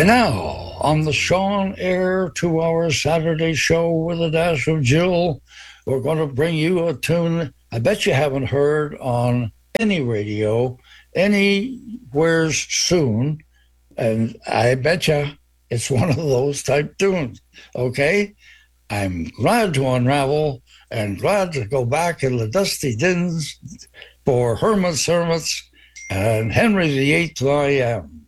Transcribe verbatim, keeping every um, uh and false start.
And now, on the Sean Air two hour Saturday show with a dash of Jill, we're going to bring you a tune I bet you haven't heard on any radio, anywhere soon. And I bet you it's one of those type tunes. Okay? I'm glad to unravel and glad to go back in the dusty dins for Herman's Hermits and Henry the Eighth I Am.